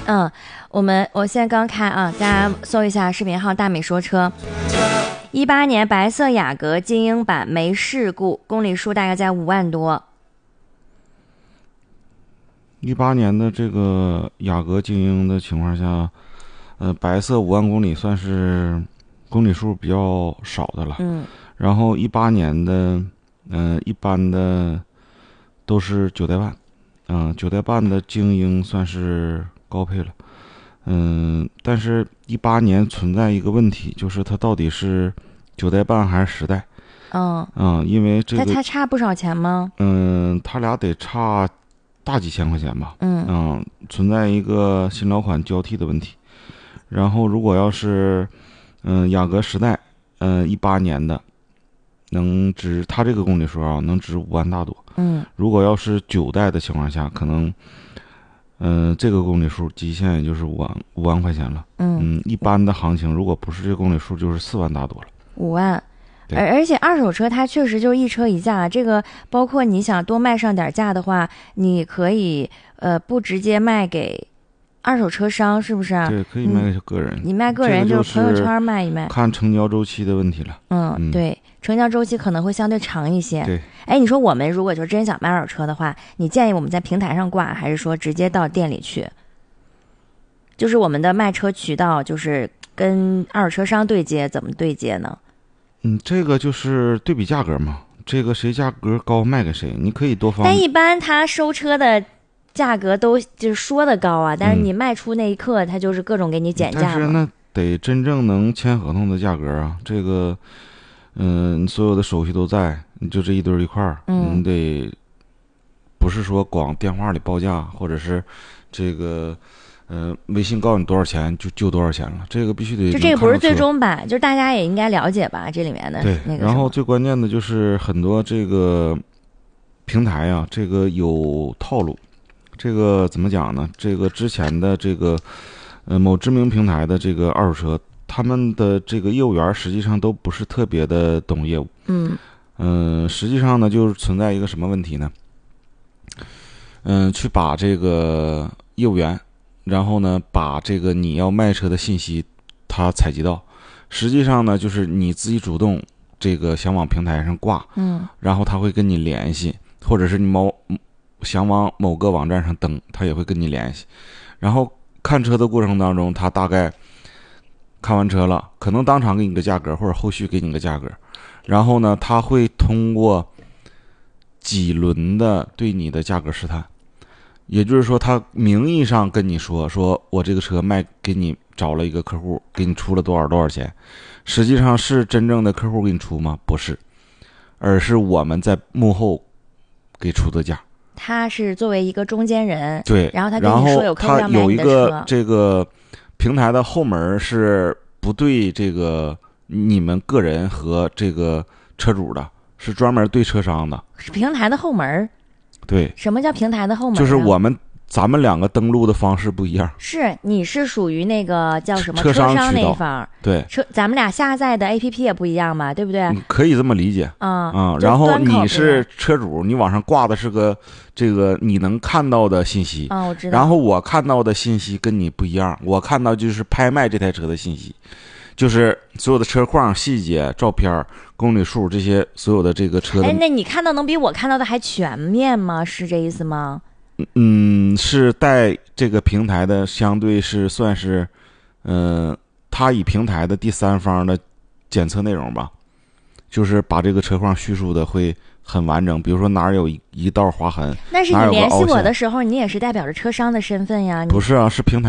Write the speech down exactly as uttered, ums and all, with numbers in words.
嗯，我们我现在刚开啊，大家搜一下视频号大美说车。一八年白色雅阁精英版没事故，公里数大概在五万多。 一八年的这个雅阁精英的情况下，呃，白色五万公里算是公里数比较少的了。 嗯。 然后一八年的，嗯、呃，一般的都是九代半，嗯、呃，九代半的精英算是高配了。嗯，但是一八年存在一个问题，就是它到底是九代半还是十代？ 嗯嗯，因为这个它它差不少钱吗？ 嗯，它俩得差大几千块钱吧。 嗯嗯，存在一个新老款交替的问题。然后如果要是嗯雅阁十代，嗯一八年的，能值它这个公里数啊，能值五万大多。 嗯， 如果要是九代的情况下，可能嗯、呃、这个公里数极限也就是五万五万块钱了。 嗯嗯，一般的行情如果不是这个公里数，就是四万大多了。 五万。而而且二手车它确实就是一车一价，这个包括你想多卖上点价的话，你可以呃不直接卖给二手车商，是不是？ 对，可以卖给个人。 嗯、你卖个人就是朋友圈卖一卖， 看成交周期的问题了。 嗯，嗯对，成交周期可能会相对长一些。 对， 哎，你说我们如果就真想卖二手车的话，你建议我们在平台上挂，还是说直接到店里去？就是我们的卖车渠道，就是跟二手车商对接，怎么对接呢？ 嗯，这个就是对比价格嘛，这个谁价格高卖给谁，你可以多方。 但一般他收车的价格都就是说的高啊，但是你卖出那一刻，他就是各种给你减价嘛。 但是那得真正能签合同的价格啊，这个，嗯、呃，所有的手续都在，你就这一堆一块儿， 嗯， 你得不是说光电话里报价，或者是这个。呃，微信告诉你多少钱就就多少钱了，这个必须得。 就这个不是最终版，就是大家也应该了解吧，这里面的对那个。 然后最关键的就是很多这个平台啊，这个有套路。这个怎么讲呢？这个之前的这个呃某知名平台的这个二手车，他们的这个业务员实际上都不是特别的懂业务。 嗯嗯、呃，实际上呢，就是存在一个什么问题呢？嗯、呃，去把这个业务员。然后呢，把这个你要卖车的信息，他采集到，实际上呢，就是你自己主动这个想往平台上挂， 嗯， 然后他会跟你联系，或者是你某想往某个网站上登，他也会跟你联系。然后看车的过程当中，他大概看完车了，可能当场给你个价格，或者后续给你个价格，然后呢，他会通过几轮的对你的价格试探。也就是说，他名义上跟你说，说我这个车卖给你找了一个客户，给你出了多少多少钱，实际上是真正的客户给你出吗？不是，而是我们在幕后给出的价。 他是作为一个中间人， 对， 然后他跟你说有客户要买你的车， 有一个这个平台的后门是不对这个你们个人和这个车主的，是专门对车商的， 是平台的后门。 对， 什么叫平台的后门、啊？ 就是我们咱们两个登录的方式不一样。 是，你是属于那个叫什么车商那一方， 对， 车咱们俩下载的 A P P 也不一样嘛，对不对？ 可以这么理解。 嗯嗯，然后你是车主，你网上挂的是个这个你能看到的信息。 嗯，我知道。 然后我看到的信息跟你不一样，我看到就是拍卖这台车的信息。就是所有的车况、细节、照片、公里数这些所有的这个车的。 哎，那你看到能比我看到的还全面吗？是这意思吗？ 嗯，是带这个平台的，相对是算是，嗯、呃，它以平台的第三方的检测内容吧，就是把这个车况叙述的会很完整。比如说哪儿有一一道划痕， 那是你联系我的时候，你也是代表着车商的身份呀。 不是啊，是平台。